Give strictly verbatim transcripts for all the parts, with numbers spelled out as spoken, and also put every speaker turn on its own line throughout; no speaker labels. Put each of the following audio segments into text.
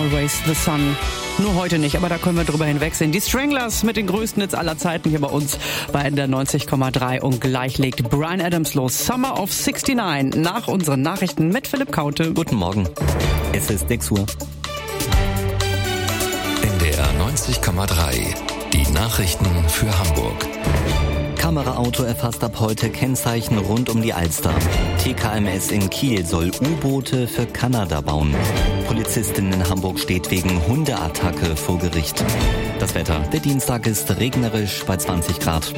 Always the Sun. Nur heute nicht, aber da können wir drüber hinwegsehen. Die Stranglers mit den größten Hits aller Zeiten hier bei uns bei N D R neunzig Komma drei. Und gleich legt Bryan Adams los. Summer of sixty-nine. Nach unseren Nachrichten mit Philipp Kaute.
Guten Morgen. Es ist sechs Uhr.
N D R neunzig Komma drei. Die Nachrichten für Hamburg.
Kameraauto erfasst ab heute Kennzeichen rund um die Alster. T K M S in Kiel soll U-Boote für Kanada bauen. Polizistin in Hamburg steht wegen Hundeattacke vor Gericht. Das Wetter. Der Dienstag ist regnerisch bei zwanzig Grad.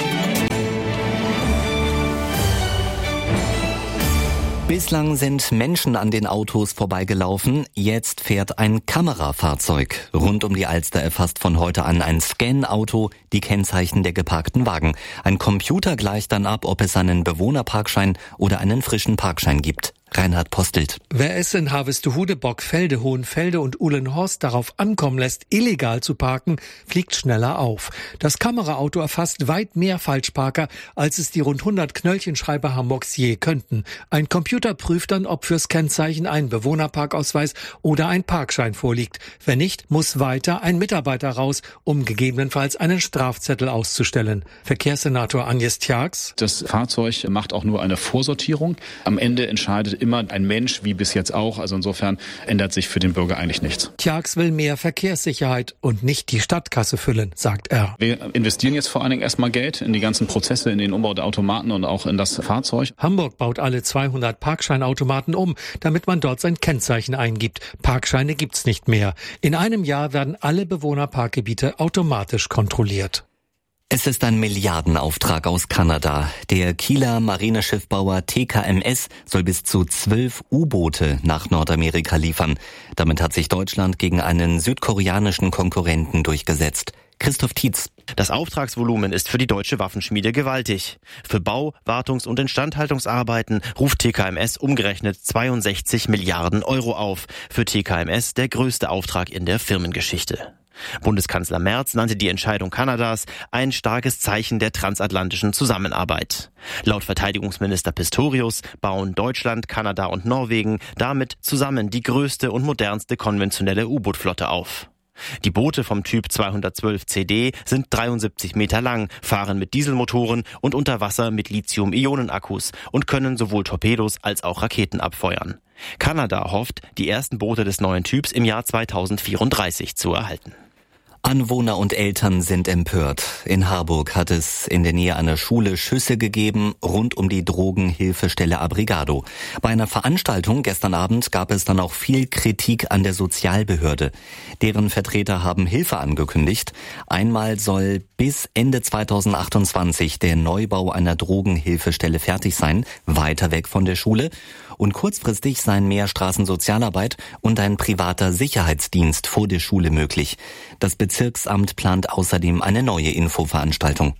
Bislang sind Menschen an den Autos vorbeigelaufen, jetzt fährt ein Kamerafahrzeug. Rund um die Alster erfasst von heute an ein Scan-Auto die Kennzeichen der geparkten Wagen. Ein Computer gleicht dann ab, ob es einen Bewohnerparkschein oder einen frischen Parkschein gibt. Reinhard Postelt.
Wer es in Harvestehude, Bockfelde, Hohenfelde und Uhlenhorst darauf ankommen lässt, illegal zu parken, fliegt schneller auf. Das Kameraauto erfasst weit mehr Falschparker, als es die rund hundert Knöllchenschreiber Hamburgs je könnten. Ein Computer prüft dann, ob fürs Kennzeichen ein Bewohnerparkausweis oder ein Parkschein vorliegt. Wenn nicht, muss weiter ein Mitarbeiter raus, um gegebenenfalls einen Strafzettel auszustellen. Verkehrssenator Agnes Tjax.
Das Fahrzeug macht auch nur eine Vorsortierung. Am Ende entscheidet immer ein Mensch, wie bis jetzt auch. Also insofern ändert sich für den Bürger eigentlich nichts.
Tjax will mehr Verkehrssicherheit und nicht die Stadtkasse füllen, sagt er.
Wir investieren jetzt vor allen Dingen erstmal Geld in die ganzen Prozesse, in den Umbau der Automaten und auch in das Fahrzeug.
Hamburg baut alle zweihundert Parkscheinautomaten um, damit man dort sein Kennzeichen eingibt. Parkscheine gibt's nicht mehr. In einem Jahr werden alle Bewohnerparkgebiete automatisch kontrolliert.
Es ist ein Milliardenauftrag aus Kanada. Der Kieler Marineschiffbauer T K M S soll bis zu zwölf U-Boote nach Nordamerika liefern. Damit hat sich Deutschland gegen einen südkoreanischen Konkurrenten durchgesetzt. Christoph Tietz.
Das Auftragsvolumen ist für die deutsche Waffenschmiede gewaltig. Für Bau-, Wartungs- und Instandhaltungsarbeiten ruft T K M S umgerechnet zweiundsechzig Milliarden Euro auf. Für T K M S der größte Auftrag in der Firmengeschichte. Bundeskanzler Merz nannte die Entscheidung Kanadas ein starkes Zeichen der transatlantischen Zusammenarbeit. Laut Verteidigungsminister Pistorius bauen Deutschland, Kanada und Norwegen damit zusammen die größte und modernste konventionelle U-Boot-Flotte auf. Die Boote vom Typ zweihundertzwölf C D sind dreiundsiebzig Meter lang, fahren mit Dieselmotoren und unter Wasser mit Lithium-Ionen-Akkus und können sowohl Torpedos als auch Raketen abfeuern. Kanada hofft, die ersten Boote des neuen Typs im Jahr zweitausendvierunddreißig zu erhalten.
Anwohner und Eltern sind empört. In Harburg hat es in der Nähe einer Schule Schüsse gegeben rund um die Drogenhilfestelle Abrigado. Bei einer Veranstaltung gestern Abend gab es dann auch viel Kritik an der Sozialbehörde. Deren Vertreter haben Hilfe angekündigt. Einmal soll bis Ende zweitausendachtundzwanzig der Neubau einer Drogenhilfestelle fertig sein, weiter weg von der Schule. Und kurzfristig seien mehr Straßensozialarbeit und ein privater Sicherheitsdienst vor der Schule möglich. Das Bezirksamt plant außerdem eine neue Infoveranstaltung.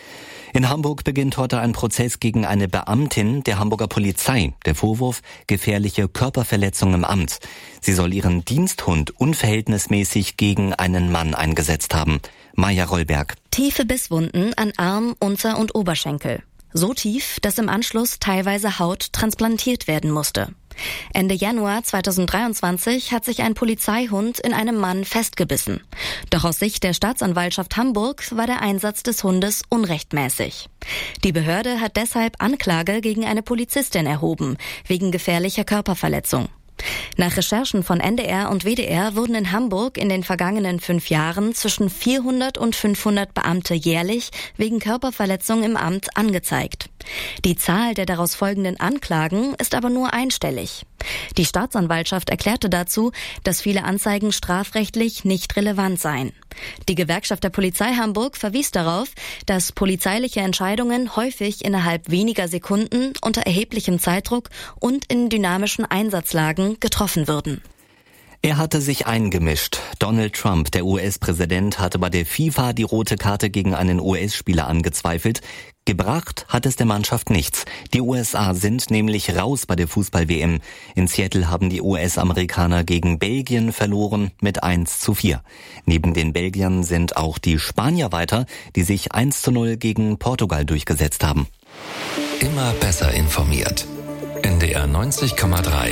In Hamburg beginnt heute ein Prozess gegen eine Beamtin der Hamburger Polizei. Der Vorwurf: gefährliche Körperverletzung im Amt. Sie soll ihren Diensthund unverhältnismäßig gegen einen Mann eingesetzt haben. Maja Rollberg.
Tiefe Bisswunden an Arm, Unter- und Oberschenkel. So tief, dass im Anschluss teilweise Haut transplantiert werden musste. Ende Januar zweitausenddreiundzwanzig hat sich ein Polizeihund in einem Mann festgebissen. Doch aus Sicht der Staatsanwaltschaft Hamburg war der Einsatz des Hundes unrechtmäßig. Die Behörde hat deshalb Anklage gegen eine Polizistin erhoben, wegen gefährlicher Körperverletzung. Nach Recherchen von N D R und W D R wurden in Hamburg in den vergangenen fünf Jahren zwischen vierhundert und fünfhundert Beamte jährlich wegen Körperverletzung im Amt angezeigt. Die Zahl der daraus folgenden Anklagen ist aber nur einstellig. Die Staatsanwaltschaft erklärte dazu, dass viele Anzeigen strafrechtlich nicht relevant seien. Die Gewerkschaft der Polizei Hamburg verwies darauf, dass polizeiliche Entscheidungen häufig innerhalb weniger Sekunden unter erheblichem Zeitdruck und in dynamischen Einsatzlagen getroffen würden.
Er hatte sich eingemischt. Donald Trump, der U S-Präsident, hatte bei der FIFA die rote Karte gegen einen U S-Spieler angezweifelt. Gebracht hat es der Mannschaft nichts. Die U S A sind nämlich raus bei der Fußball-W M. In Seattle haben die U S-Amerikaner gegen Belgien verloren mit eins zu vier. Neben den Belgiern sind auch die Spanier weiter, die sich eins zu null gegen Portugal durchgesetzt haben.
Immer besser informiert. N D R neunzig Komma drei.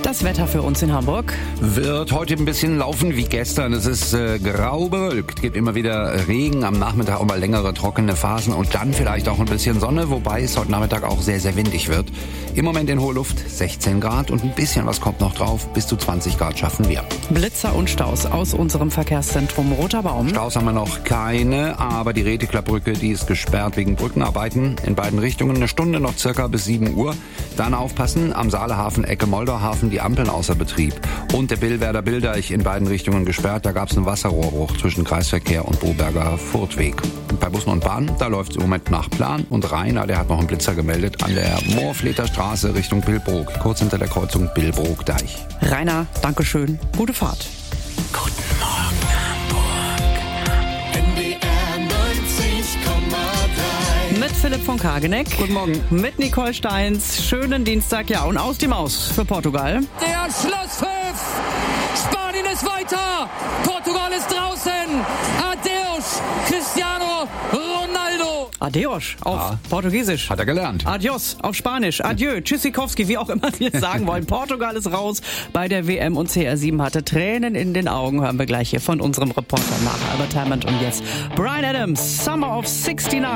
Das Wetter für uns in Hamburg
wird heute ein bisschen laufen wie gestern. Es ist äh, grau bewölkt, gibt immer wieder Regen, am Nachmittag auch mal längere trockene Phasen und dann vielleicht auch ein bisschen Sonne, wobei es heute Nachmittag auch sehr, sehr windig wird. Im Moment in hoher Luft sechzehn Grad und ein bisschen was kommt noch drauf, bis zu zwanzig Grad schaffen wir.
Blitzer und Staus aus unserem Verkehrszentrum Roter Baum.
Staus haben wir noch keine, aber die Reteklabrücke, die ist gesperrt wegen Brückenarbeiten in beiden Richtungen. Eine Stunde noch circa bis sieben Uhr. Dann aufpassen, am Saalehafen, Ecke Moldauhafen, die Ampeln außer Betrieb. Und der Billwerder Bildeich in beiden Richtungen gesperrt. Da gab es einen Wasserrohrbruch zwischen Kreisverkehr und Boberger Furtweg. Bei Bussen und Bahnen, da läuft es im Moment nach Plan. Und Rainer, der hat noch einen Blitzer gemeldet an der Moorfleter Straße Richtung Billbrook. Kurz hinter der Kreuzung Billbrook-Deich.
Rainer, Dankeschön. Gute Fahrt.
Guten Morgen, Hamburg.
N D R neunzig Komma drei.
Mit Philipp von Kageneck.
Guten Morgen.
Mit Nicole Steins. Schönen Dienstag, ja. Und aus die Maus für Portugal.
Der Schlusspfiff. Spanien ist weiter. Portugal ist draußen. Adeus, Cristiano Ronaldo.
Adeus auf
Ah.
Portugiesisch.
Hat er gelernt.
Adios auf Spanisch. Adieu, Tschüssikowski, wie auch immer wir es sagen wollen. Portugal ist raus bei der W M und C R sieben hatte Tränen in den Augen. Hören wir gleich hier von unserem Reporter nach Albert Hammond. Und jetzt Bryan Adams, Summer of sixty-nine.